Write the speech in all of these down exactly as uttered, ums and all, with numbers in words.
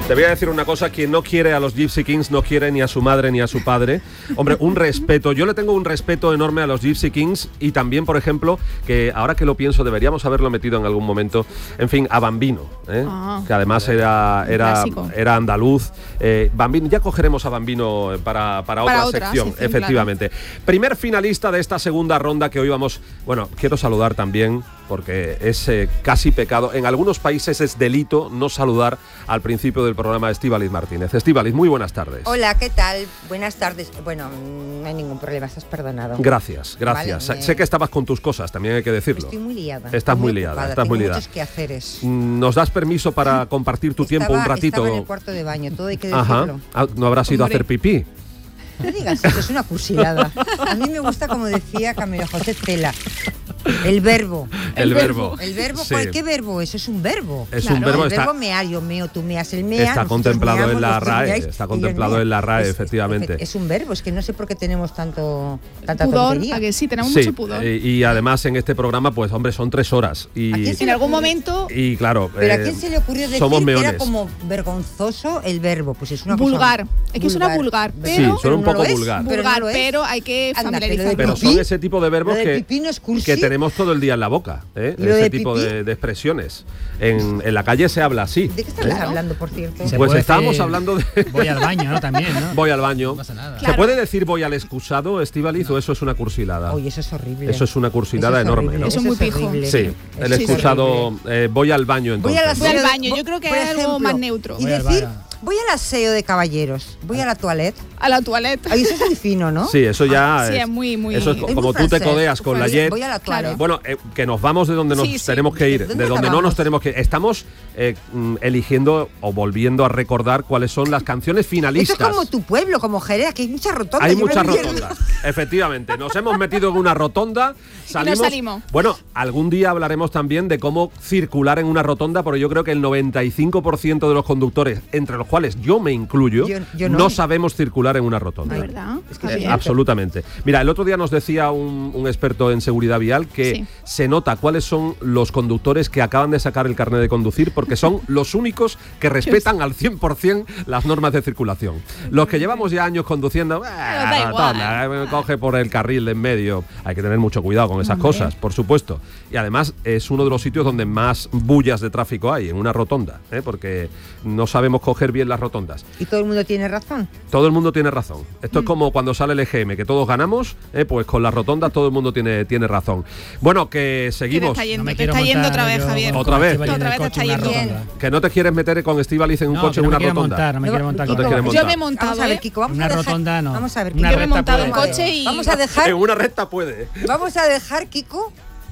Te voy a decir una cosa, quien no quiere a los Gypsy Kings no quiere ni a su madre ni a su padre. Hombre, un respeto, yo le tengo un respeto enorme a los Gypsy Kings y también, por ejemplo, que ahora que lo pienso, deberíamos haberlo metido en algún momento, en fin, a Bambino, ¿eh? ah, que además era, era, era andaluz. Eh, Bambino, ya cogeremos a Bambino para, para, para otra, otra sección, sección, efectivamente. Claro. Primer finalista de esta segunda ronda que hoy vamos, bueno, quiero saludar también, porque es eh, casi pecado. En algunos países es delito no saludar al principio del programa a Estíbaliz Martínez. Estíbaliz, muy buenas tardes. Hola, ¿qué tal? Buenas tardes. Bueno, no hay ningún problema, estás perdonado. Gracias, gracias. Vale, me... Sé que estabas con tus cosas, también hay que decirlo. Estoy muy liada. Estás muy, muy liada, ocupada, estás tengo muy liada. Muchos quehaceres. ¿Nos das permiso para compartir tu estaba, tiempo un ratito? Estaba en el cuarto de baño, todo hay que decirlo. Ajá. ¿No habrás ido a hacer pipí? No digas eso, es una cursilada. A mí me gusta, como decía Camilo José Cela, el verbo. El, el verbo. El verbo, sí. ¿Qué verbo es? Es un verbo. Es claro, un verbo. El Está, verbo mear, yo meo, tú meas, el mea. Está contemplado meamos, en la R A E. meáis, Está contemplado en la R A E, es, efectivamente. Es, es un verbo, es que no sé por qué tenemos tanto tanta pudor, tontería. A que sí, tenemos sí, mucho pudor. Y, y además en este programa, pues hombre, son tres horas. Y, ¿A quién se en algún momento. Y claro. Pero eh, ¿a quién se le ocurrió decir que era como vergonzoso el verbo? Pues es una vulgar. Cosa es que vulgar. Suena vulgar, pero. Sí, suena un no poco es, vulgar. Vulgar, pero, no pero hay que familiarizar. Pero son ese tipo de verbos que, no es que tenemos todo el día en la boca, ¿eh? Ese tipo de, de expresiones. En, en la calle se habla así. ¿De qué estamos ¿eh? hablando, por cierto? Pues estábamos hablando de... Voy al baño, ¿no? También, ¿no? Voy al baño. No pasa nada. ¿Se claro. puede decir voy al excusado, Estíbaliz, no. o eso es una cursilada? Oye, eso es horrible. Eso es una cursilada es enorme, ¿no? Eso es muy pijo. Sí, el excusado, eh, voy al baño entonces. Voy, voy al baño, yo creo que es algo más neutro. Y decir... Voy al aseo de caballeros, voy a la toilette. A la toilette. Ahí eso es muy fino, ¿no? Sí, eso ya ah, es, sí, es muy, muy... Eso es, es como muy tú te francés. codeas con voy, la jet. Voy a la toilette. Bueno, eh, que nos vamos de donde nos sí, sí. tenemos que ir, de donde no nos tenemos que ir. Estamos eh, eligiendo o volviendo a recordar cuáles son las canciones finalistas. Eso es como tu pueblo, como Jerez, que hay muchas rotondas. Hay muchas rotondas, efectivamente. Nos hemos metido en una rotonda, salimos, y no salimos. Bueno, algún día hablaremos también de cómo circular en una rotonda, porque yo creo que el noventa y cinco por ciento de los conductores, entre los cuales yo me incluyo, yo, yo no. no sabemos circular en una rotonda. ¿De verdad? Es que eh, absolutamente. Mira, el otro día nos decía un, un experto en seguridad vial que sí. se nota cuáles son los conductores que acaban de sacar el carnet de conducir, porque son los únicos que respetan al cien por ciento las normas de circulación. Los que llevamos ya años conduciendo, eh, rotonda, me coge por el carril de en medio. Hay que tener mucho cuidado con esas Hombre. cosas, por supuesto. Y además es uno de los sitios donde más bullas de tráfico hay, en una rotonda, ¿eh? porque no sabemos coger bien las rotondas. ¿Y todo el mundo tiene razón? Todo el mundo tiene razón. Esto mm. es como cuando sale el E G M, que todos ganamos, eh, pues con las rotondas todo el mundo tiene, tiene razón. Bueno, que seguimos. Te está yendo, no te está yendo otra vez, Javier. ¿Otra vez? Otra vez te está yendo. Que no te quieres meter con Estíbaliz en un no, coche en no una me rotonda. Montar, no me quiero montar. No te quieres montar. Yo me he montado, vamos a ver, Kiko, vamos una a dejar, rotonda no. Vamos a ver, una yo me he montado en puede. coche y... Vamos a dejar... En una recta puede. Vamos a dejar, Kiko...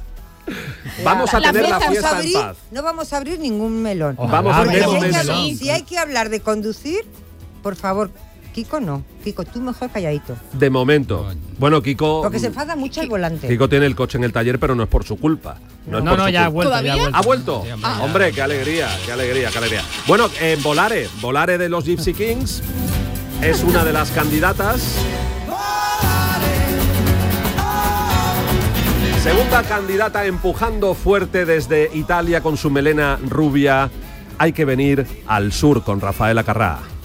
Vamos a la tener fiesta, la fiesta abrir, en paz. No vamos a abrir ningún melón. Ojalá, vamos a abrir si, un hay melón. que, si hay que hablar de conducir, por favor, Kiko no. Kiko, tú mejor calladito. De momento. Bueno, Kiko... Porque se enfada mucho el volante. Kiko tiene el coche en el taller, pero no es por su culpa. No, no, es por no su ya ha culpa. vuelto. Ya ha vuelto. ¿Ha vuelto? Sí, hombre, ah. hombre, qué alegría, qué alegría, qué alegría. Bueno, eh, Volare, Volare de los Gypsy Kings es una de las candidatas. Segunda candidata empujando fuerte desde Italia con su melena rubia. Hay que venir al sur con Rafaela Carrà.